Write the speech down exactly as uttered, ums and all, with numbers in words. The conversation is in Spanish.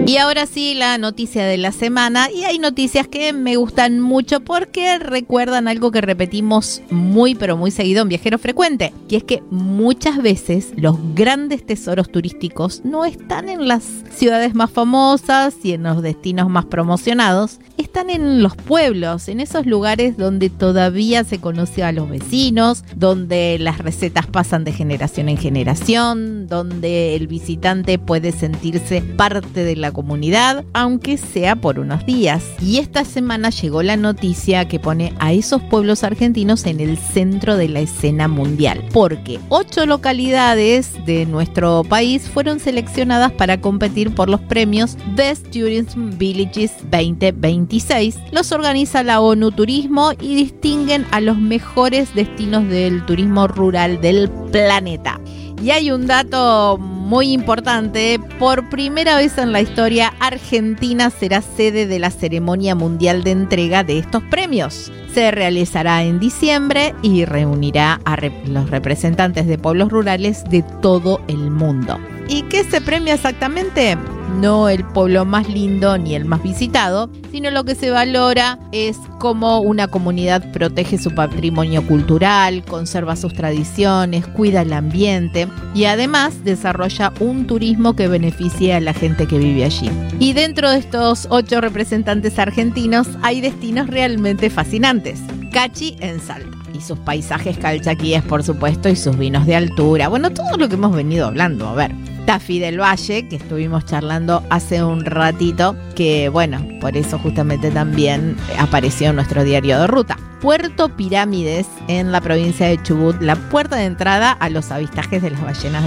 Y ahora sí, la noticia de la semana. Y hay noticias que me gustan mucho porque recuerdan algo que repetimos muy pero muy seguido en Viajero Frecuente, que es que muchas veces los grandes tesoros turísticos no están en las ciudades más famosas y en los destinos más promocionados, están en los pueblos, en esos lugares donde todavía se conoce a los vecinos, donde las recetas pasan de generación en generación, donde el visitante puede sentirse parte de la comunidad, aunque sea por unos días. Y esta semana llegó la noticia que pone a esos pueblos argentinos en el centro de la escena mundial, porque ocho localidades de nuestro país fueron seleccionadas para competir por los premios Best Tourism Villages veinte veintiséis. Los organiza la ONU Turismo y distinguen a los mejores destinos del turismo rural del planeta. Y hay un dato muy importante: por primera vez en la historia, Argentina será sede de la ceremonia mundial de entrega de estos premios. Se realizará en diciembre y reunirá a rep- los representantes de pueblos rurales de todo el mundo. ¿Y qué se premia exactamente? No el pueblo más lindo ni el más visitado, sino lo que se valora es cómo una comunidad protege su patrimonio cultural, conserva sus tradiciones, cuida el ambiente y además desarrolla un turismo que beneficie a la gente que vive allí. Y dentro de estos ocho representantes argentinos hay destinos realmente fascinantes. Cachi en Salta y sus paisajes calchaquíes, por supuesto, y sus vinos de altura. Bueno, todo lo que hemos venido hablando. A ver, Tafí del Valle, que estuvimos charlando hace un ratito, que bueno, por eso justamente también apareció en nuestro diario de ruta. Puerto Pirámides, en la provincia de Chubut, la puerta de entrada a los avistajes de las ballenas